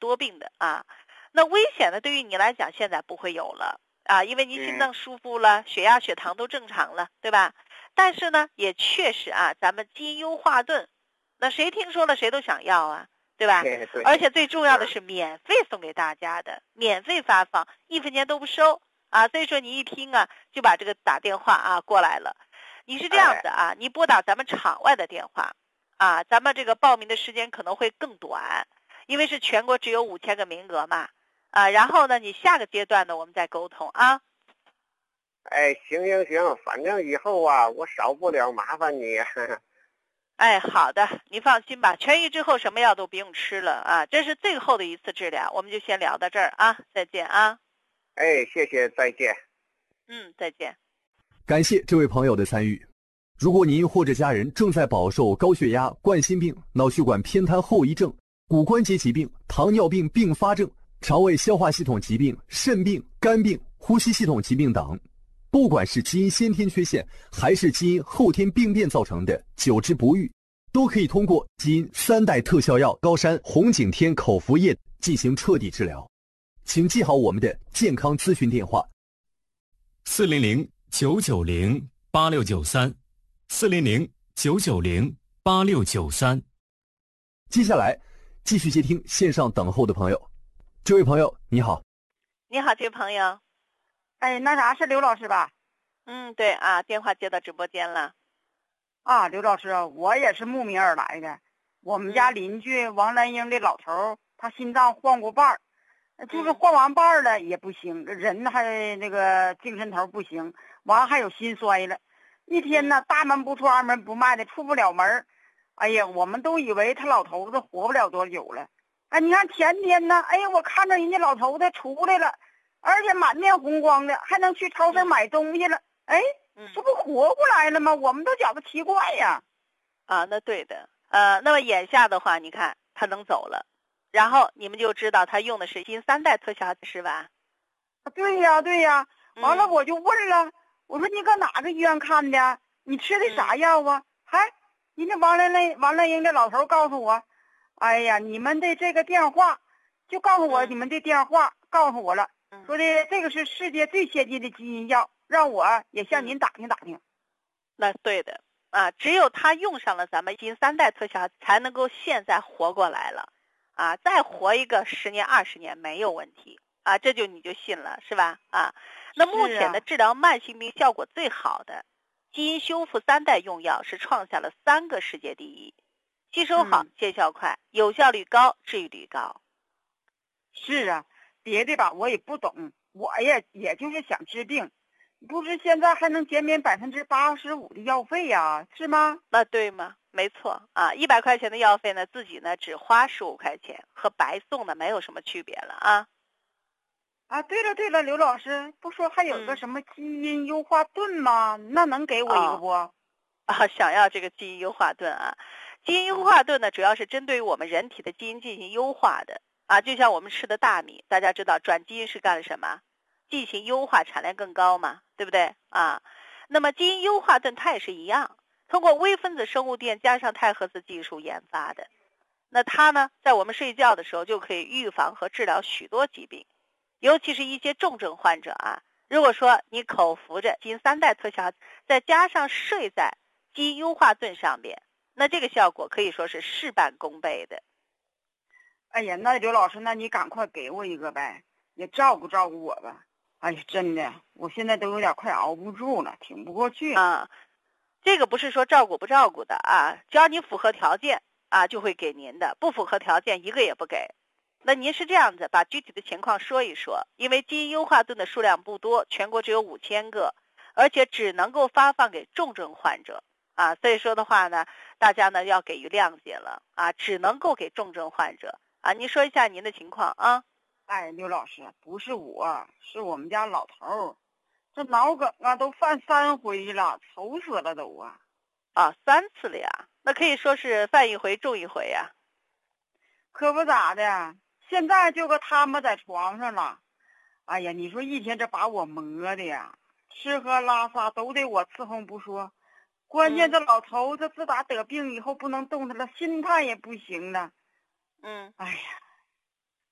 多病的啊。那危险呢，对于你来讲现在不会有了啊，因为你心脏舒服了，血压血糖都正常了，对吧？但是呢，也确实啊，咱们基因优化盾，那谁听说了谁都想要啊，对吧？ 对， 而且最重要的是免费送给大家的，免费发放，1分钱都不收啊。所以说你一听啊，就把这个打电话啊过来了。你是这样子啊，你拨打咱们场外的电话啊，咱们这个报名的时间可能会更短，因为是全国只有5000个名额嘛啊。然后呢，你下个阶段呢，我们再沟通啊。 哎，行，反正以后啊，我少不了麻烦你。 哎，好的，你放心吧，痊愈之后什么药都不用吃了啊，这是最后的一次治疗，我们就先聊到这儿啊，再见啊。 哎，谢谢，再见。 再见。 感谢这位朋友的参与。如果您或者家人正在饱受高血压、冠心病、脑血管偏瘫后遗症、骨关节疾病、糖尿病并发症、肠胃消化系统疾病、肾病、肝病、呼吸系统疾病等，不管是基因先天缺陷还是基因后天病变造成的久治不愈，都可以通过基因3代特效药高山红景天口服液进行彻底治疗。请记好我们的健康咨询电话 400-990-8693，400-990-8693。 接下来继续接听线上等候的朋友。这位朋友你好。 你好，这位朋友。 哎，那啥是刘老师吧？ 对啊，电话接到直播间了。 啊，刘老师，我也是慕名而来的。我们家邻居王兰英的老头，他心脏换过瓣儿，就是换完瓣儿了也不行，人还那个精神头不行，完还有心衰了。一天呢，大门不出二门不迈的，出不了门。哎呀，我们都以为他老头子活不了多久了。哎，你看前天呢，哎呀，我看着人家老头子出来了，而且满面红光的，还能去超市买东西了。哎，这不活过来了吗？我们都觉得奇怪呀。 啊，那对的。那么眼下的话，你看他能走了，然后你们就知道他用的是基因3代特效是吧？ 对呀。完了我就问了，我说你搁哪个医院看的？你吃的啥药啊？人家王兰英的老头告诉我，哎呀，你们的这个电话就告诉我你们的电话告诉我了，说的这个是世界最先进的基因药，让我也向您打听打听。 那对的啊，只有他用上了咱们基因3代特效，才能够现在活过来了啊，再活一个10年20年没有问题啊，这就你就信了是吧？啊，那目前的治疗慢性病效果最好的基因修复3代用药是创下了3个世界第一，吸收好，见效快，有效率高，治愈率高。 是啊，别的吧我也不懂，我也就是想治病，不是现在还能减免85%的药费呀，是吗？ 那对吗？没错啊，100块钱的药费呢，自己呢只花15块钱，和白送的没有什么区别了啊。 啊，对了，刘老师，不说还有个什么基因优化盾吗？那能给我一个不？ 想要这个基因优化盾啊？基因优化盾呢，主要是针对于我们人体的基因进行优化的啊，就像我们吃的大米，大家知道转基因是干了什么？进行优化，产量更高嘛，对不对啊？那么基因优化盾它也是一样，通过微分子生物电加上钛合子技术研发的。那它呢，在我们睡觉的时候就可以预防和治疗许多疾病。尤其是一些重症患者啊，如果说你口服着基因3代特效，再加上睡在基因优化盾上面，那这个效果可以说是事半功倍的。 哎呀，那刘老师，那你赶快给我一个呗，也照顾照顾我吧。哎呀，真的，我现在都有点快熬不住了，挺不过去啊。这个不是说照顾不照顾的啊，只要你符合条件啊，就会给您的，不符合条件一个也不给。那您是这样子，把具体的情况说一说，因为基因优化盾的数量不多，全国只有5000个，而且只能够发放给重症患者啊，所以说的话呢，大家呢要给予谅解了啊，只能够给重症患者啊。您说一下您的情况啊。 哎，刘老师，不是我，是我们家老头儿，这脑梗啊都犯3回了，愁死了都啊。 啊，3次了呀，那可以说是犯一回中一回呀。 可不咋的。现在就搁他们在床上了，哎呀，你说一天这把我磨的呀，吃喝拉撒都得我伺候不说，关键这老头子自打得病以后不能动弹了，心态也不行了。哎呀，